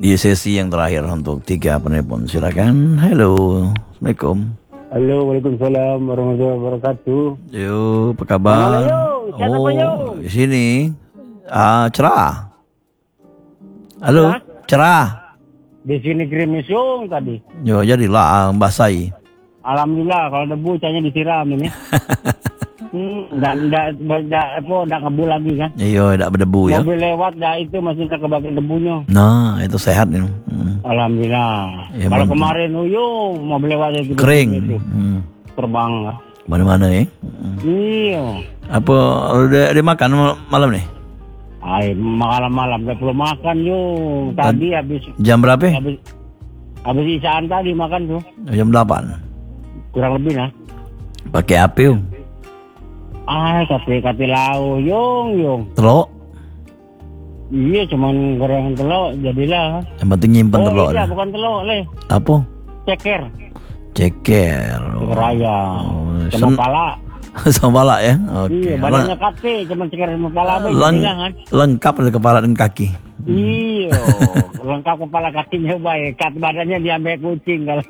di sesi yang terakhir untuk 3 penelpon. Silakan. Halo. Assalamualaikum. Halo, waalaikumsalam warahmatullahi wabarakatuh. Yo, apa kabar? Di sini. Cerah. Halo, cerah. Di sini gerimis yung tadi. Yo, jadilah basahi. Alhamdulillah, kalau debu canya disiram ini. Nggak ngebu lagi kan? Iya, tidak berdebu ya. Mobil lewat, itu masih kebagian debunya. Nah, itu sehat nih. Alhamdulillah. Ya, kalau mantap. kemarin uyung mobil lewat itu Kering. itu. Terbang. Mana-mana ya. Iya. Apa udah dimakan malam nih? Ay, malam-malam udah belum makan yung. Tadi habis Jam berapa? habis isaan tadi makan tuh. Jam 8. Kurang lebih nah. Pakai api, Yung. Ay, kati lau yung. Telok. Iya, cuman goreng telur jadilah. Yang penting nyimpen telok. Iya, bukan telur, Le. Apa? Ceker. Ceker. Raya. Sama pala. Sama pala ya. Oke. Iya, badannya kate, cuman ceker sama pala aja kan. Lengkap dari kepala dan kaki. Iya, lengkap kepala kakinya baik. Kat badannya diambil kucing kalau.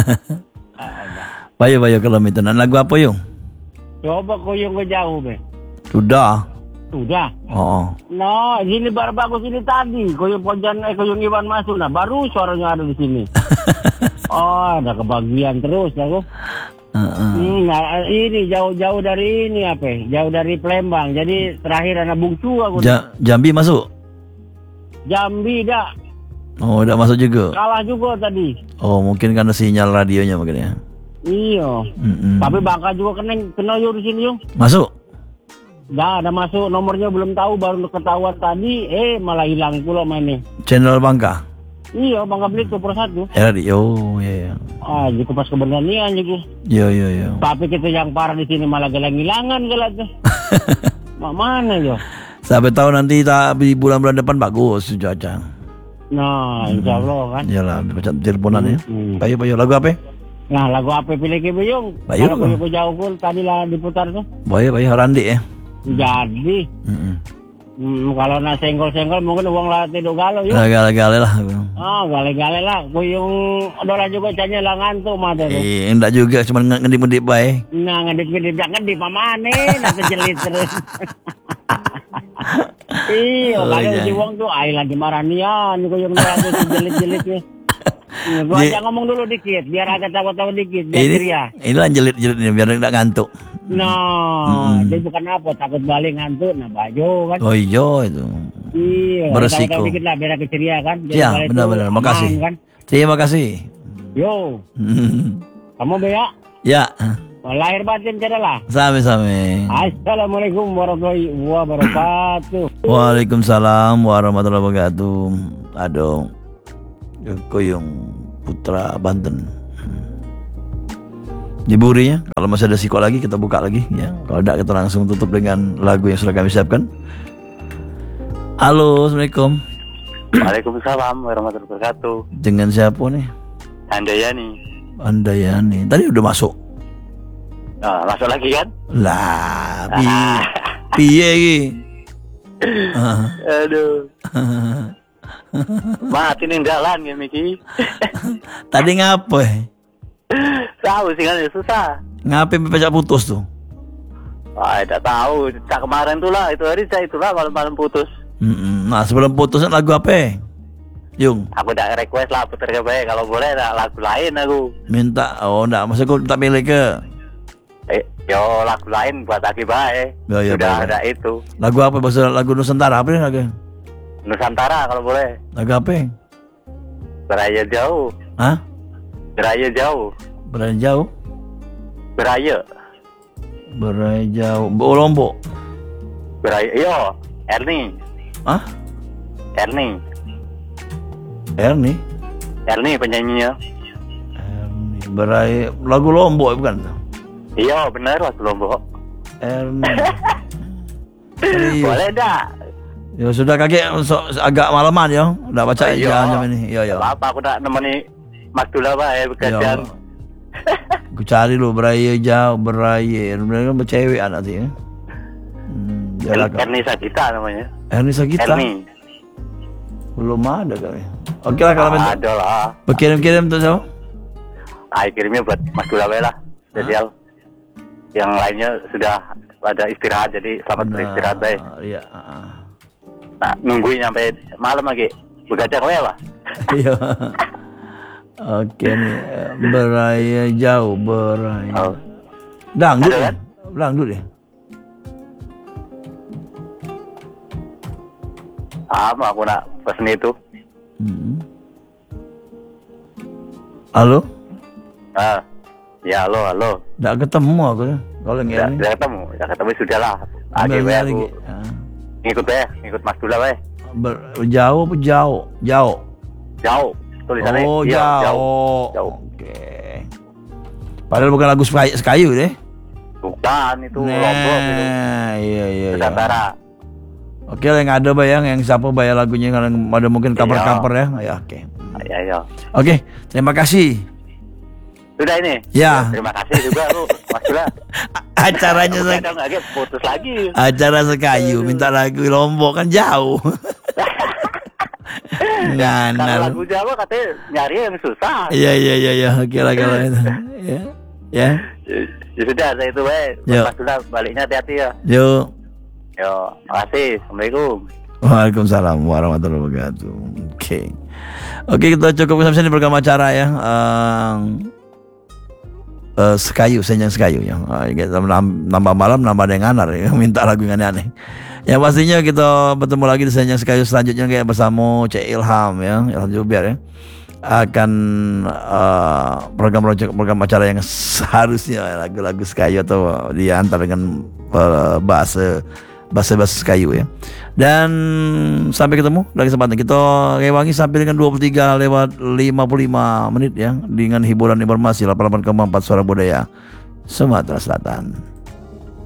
Bayo kalau itu. Lagu apa, Yung? Coba kuyung ke jauh, Be. Sudah. Oh. Nah, sini baru bagus ini tadi. Kuyung Iwan masuk. Nah, baru suaranya ada di sini. Oh, ada kebagian terus aku. Nah, ini jauh dari ini apa? Jauh dari Palembang. Jadi terakhir anak bungsu aku. Jambi masuk? Jambi dah. Oh, udah masuk juga. Kalah juga tadi. Oh, mungkin karena sinyal radionya mungkin ya. Iya. Tapi Bangka juga kena yuk di sini yung. Masuk? Dah ada masuk, nomornya belum tahu, baru ketahuan tadi. Malah hilang pula mainnya. Channel Bangka? Iya, Bangka Belitung Pro 1. Radio, ya. Gitu pas kebenaran juga. Iya. Tapi kita yang parah di sini malah hilangan tuh. Mana yo? Sampai tahu nanti di bulan-bulan depan bagus cuaca. Nah, insya Allah kan. Iyalah, baca teleponan ya. Bayo, lagu apa? Nah, lagu apa pilih ke Buyung? Bayo. Kalau Buyung jauh pun tadi lah diputar tuh. Bayo, Randi ya. Jadi. Kalau nak senggol-senggol mungkin uang lah tidak galau yuk. Gale-gale lah. Gale-gale lah. Buyung dola juga canya lah ngantuk mata tuh. Enggak juga, cuma ngedip-ngedip baik. Nah, ngedip pamane, nanti jelit terus. Iya, kalau si Wong tuh lagi maranian juga yang ngerasa jelit-jelit ya. Gua aja ngomong dulu dikit, biar agak tawa-tawa dikit, biar ceria. Inilah jelit-jelit ini, biar enggak ngantuk. Nah, dia bukan apa, takut balik ngantuk, nah baju kan. Oh iya itu. Iya, beresiko. Tawa-tawa dikit lah, biar agak ceria kan. Iya, benar-benar, makasih. Kan? Terima kasih. Yo. Kamu Bea? Ya. Lahir batin cadalah. Sami-sami. Assalamualaikum warahmatullahi wabarakatuh. Waalaikumsalam warahmatullahi wabarakatuh. Aduh. Kuyung Putra Banten. Diburinya. Kalau masih ada siko lagi kita buka lagi ya. Kalau tidak kita langsung tutup dengan lagu yang sudah kami siapkan. Halo, Assalamualaikum. Waalaikumsalam warahmatullahi wabarakatuh. Dengan siapa nih? Andayani. Tadi udah masuk. Masuk lagi kan? Lah, piye iki? Aduh. Mati ning dalan ya Miki. Tadi ngapa? Tahu sih kan susah. Ngapain pecah putus tuh? Tidak tahu. Cak kemarin tuh lah, itu hari saya itulah malam putus. Nah, sebelum putusnya lagu apa? Yung. Aku udah request lah putar ke baik, kalau boleh lagu lain aku. Minta, maksud aku minta milih ke. Yo lagu lain buat lagi baik. Sudah ada itu. Lagu apa? Bahasa lagu Nusantara apa nih lagu? Nusantara kalau boleh. Lagu apa? Beraya jauh. Hah? Beraya jauh. Beraya jauh? Beraya jauh. Lombok. Beraya. Yo, Erni. Hah? Erni penyanyinya. Beraya lagu Lombok bukan? Iya benar lagu Lombok. Erni. Boleh dah. Ya sudah kakek agak malaman ya. Udah baca jam ini. Iya. Apa aku nak nemeni Mas Dula bae begadang. Aku cari lu beraya jauh, bener kan bercewek anak sih ya. Erni Sagita namanya. Erni Sagita. Erni. Belum ada kali. Oke lah kalau minta. Ada lah. Berkirim-kirim tuh so. Kirimnya buat Mas Dulawe lah. Jadi yang lainnya sudah pada istirahat, jadi selamat beristirahat baik. Iya. Nah, nungguin sampai malam lagi. Begadang ya, Pak? Iya. Oke nih, beraya jauh beraya. Oh. Dangdut Ada ya? kan? Dangdut ya? Sama aku nak pesen itu. Halo? Ya halo. Nggak ketemu aku ya. Kalau yang ini. Udah ketemu sudah lah. Ambil Aku lagi. ngikut Mas Dula weh. Jauh apa jauh? Jauh. Jauh. Tulisannya Oh, iya, jauh. Oke. Padahal bukan lagu Sekayu deh. Bukan, itu Lombok itu. Iya. Nusantara. Oke, yang ada bayang, yang siapa bayar lagunya, kalau ada mungkin cover-cover ya. Ya, oke. Iya. Oke, terima kasih. Sudah ini. Ya. Terima kasih juga lu, Mas Dula. Acaranya Kadang lagi putus lagi. acara Sekayu minta lagu Lombok kan jauh. Kalau Nganar. lagu Jawa katanya nyari yang susah. Iya. Oke lah kalau itu. Ya. Ya sudah, saya itu weh. Yo. Mas Dula baliknya hati-hati ya. Yuk. Yo, makasih. Assalamualaikum. Waalaikumsalam warahmatullahi wabarakatuh. Oke, kita cukup sampai sini program acara ya. Sekayu, Senjang Sekayu ya. Nambah malam, nambah ada yang nganar ya. Minta lagu yang aneh-aneh. Ya pastinya kita bertemu lagi di Senjang Sekayu selanjutnya kayak bersama Cek Ilham ya, Ilham Jubiar ya. Akan program acara yang seharusnya lagu-lagu Sekayu atau diantar dengan bahasa Sekayu ya. Dan sampai ketemu lagi kesempatan kita rewangi sampai dengan 23:55 ya dengan hiburan informasi 88,4 Suara Budaya Sumatera Selatan.